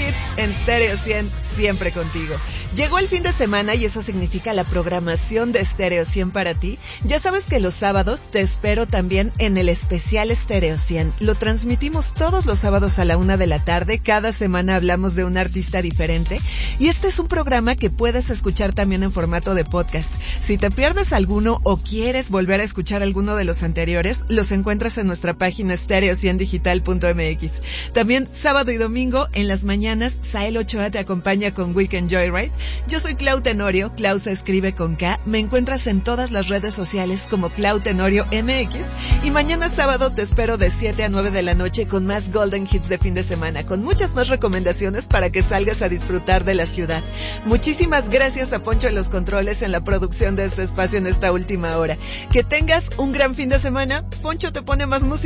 Hits en Stereo 100, siempre contigo. Llegó el fin de semana y eso significa la programación de Stereo 100 para ti. Ya sabes que los sábados te espero también en el especial Stereo 100. Lo transmitimos todos los sábados a la 1 de la tarde. Cada semana hablamos de un artista diferente. Y este es un programa que puedes escuchar también en formato de podcast. Si te pierdes alguno o quieres volver a escuchar alguno de los anteriores, los encuentras en nuestra página stereo100digital.mx. También sábado y domingo en las mañanas, Sael Ochoa te acompaña con Weekend Joyride. Yo soy Clau Tenorio, Clau se escribe con K. Me encuentras en todas las redes sociales como Clau Tenorio MX. Y mañana sábado te espero de 7 a 9 de la noche con más Golden Hits de fin de semana, con muchas más recomendaciones para que salgas a disfrutar de la ciudad. Muchísimas gracias a Poncho en los controles en la producción de este espacio en esta última hora. Que tengas un gran fin de semana. Poncho te pone más música.